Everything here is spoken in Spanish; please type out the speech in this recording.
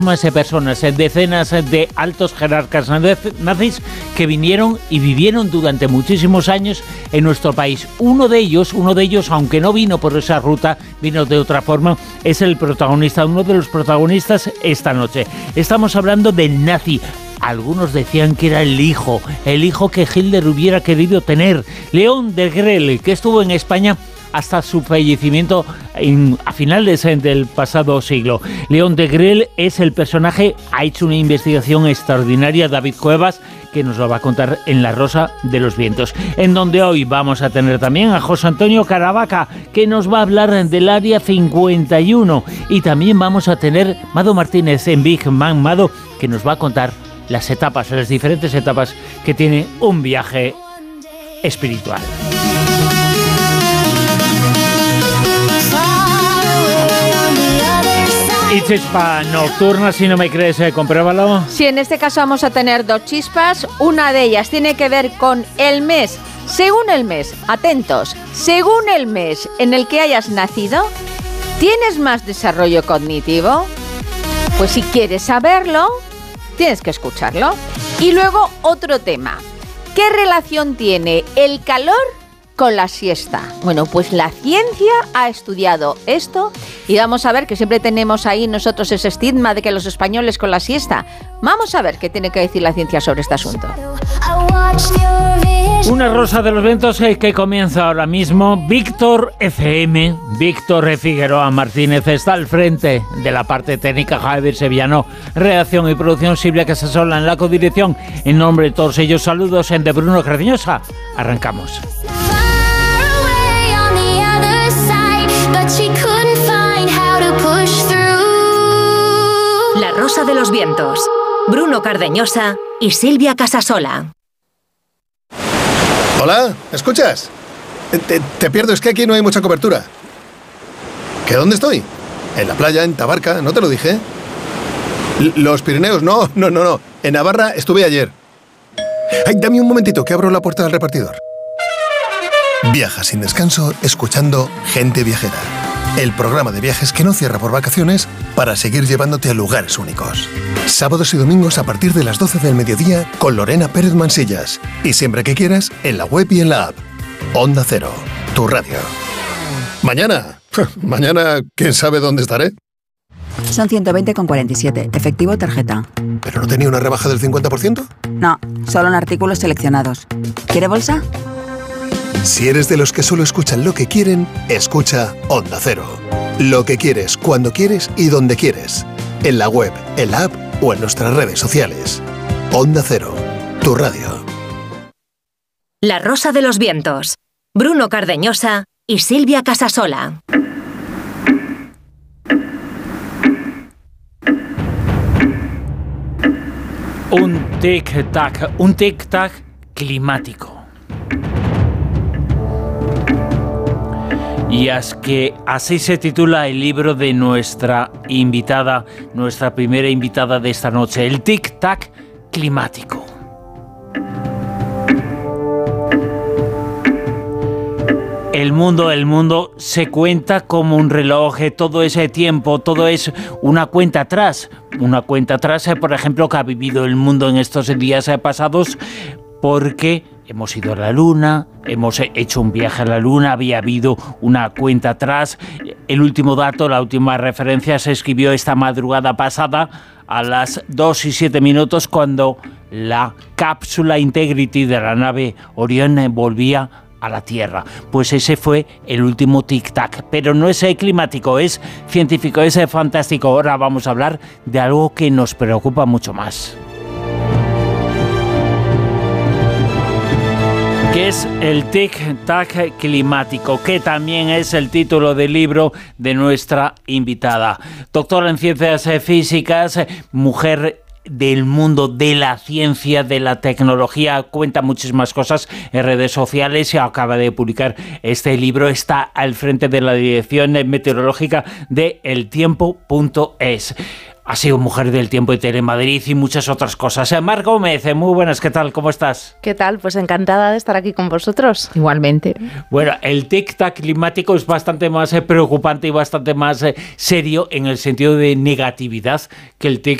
de personas, decenas de altos jerarcas nazis que vinieron y vivieron durante muchísimos años en nuestro país. Uno de ellos, aunque no vino por esa ruta, vino de otra forma, es el protagonista, uno de los protagonistas esta noche. Estamos hablando del nazi. Algunos decían que era el hijo que Hitler hubiera querido tener. León Degrelle, que estuvo en España hasta su fallecimiento a finales del pasado siglo. León Degrelle es el personaje, ha hecho una investigación extraordinaria, David Cuevas, que nos lo va a contar en La Rosa de los Vientos, en donde hoy vamos a tener también a José Antonio Caravaca, que nos va a hablar del Área 51, y también vamos a tener Mado Martínez en Big Man Mado, que nos va a contar las diferentes etapas que tiene un viaje espiritual. Y chispa nocturna, si no me crees, compruébalo. Sí, en este caso vamos a tener dos chispas. Una de ellas tiene que ver con el mes. Según el mes, atentos, según el mes en el que hayas nacido, ¿tienes más desarrollo cognitivo? Pues si quieres saberlo, tienes que escucharlo. Y luego otro tema. ¿Qué relación tiene el calor con la siesta? Bueno, pues la ciencia ha estudiado esto y vamos a ver que siempre tenemos ahí nosotros ese estigma de que los españoles con la siesta. Vamos a ver qué tiene que decir la ciencia sobre este asunto. Una Rosa de los Vientos que comienza ahora mismo. Víctor FM, Víctor Figueroa Martínez está al frente de la parte técnica, Javier Sevillano, redacción y producción, Silvia Casasola en la codirección. En nombre de todos ellos, saludos de Bruno Cardeñosa. Arrancamos. La Rosa de los Vientos, Bruno Cardeñosa y Silvia Casasola. Hola, ¿me escuchas? Te pierdo, es que aquí no hay mucha cobertura. ¿Que dónde estoy? En la playa, en Tabarca, ¿no te lo dije? Los Pirineos, no. En Navarra estuve ayer. Ay, dame un momentito que abro la puerta del repartidor. Viaja sin descanso escuchando Gente Viajera, el programa de viajes que no cierra por vacaciones para seguir llevándote a lugares únicos. Sábados y domingos a partir de las 12 del mediodía con Lorena Pérez Mansillas. Y siempre que quieras, en la web y en la app. Onda Cero, tu radio. Mañana, ¿quién sabe dónde estaré? Son 120,47, efectivo tarjeta. ¿Pero no tenía una rebaja del 50%? No, solo en artículos seleccionados. ¿Quiere bolsa? Si eres de los que solo escuchan lo que quieren, escucha Onda Cero. Lo que quieres, cuando quieres y donde quieres. En la web, en la app o en nuestras redes sociales. Onda Cero, tu radio. La Rosa de los Vientos, Bruno Cardeñosa y Silvia Casasola. Un tic-tac climático. Y es que así se titula el libro de nuestra invitada, nuestra primera invitada de esta noche, el tic-tac climático. El mundo se cuenta como un reloj, todo ese tiempo, todo es una cuenta atrás. Una cuenta atrás, por ejemplo, que ha vivido el mundo en estos días pasados, porque hemos ido a la Luna, hemos hecho un viaje a la Luna, había habido una cuenta atrás. El último dato, la última referencia se escribió esta madrugada pasada a las 2:07 cuando la cápsula Integrity de la nave Orión volvía a la Tierra. Pues ese fue el último tic-tac. Pero no es climático, es científico, es fantástico. Ahora vamos a hablar de algo que nos preocupa mucho más, que es el tic-tac climático, que también es el título del libro de nuestra invitada. Doctora en Ciencias Físicas, mujer del mundo de la ciencia, de la tecnología, cuenta muchísimas cosas en redes sociales y acaba de publicar este libro, está al frente de la dirección meteorológica de eltiempo.es. ha sido mujer del tiempo de Telemadrid y muchas otras cosas. Mar Gómez, muy buenas, ¿qué tal? ¿Cómo estás? ¿Qué tal? Pues encantada de estar aquí con vosotros. Igualmente. Bueno, el tic-tac climático es bastante más preocupante y bastante más serio en el sentido de negatividad que el tic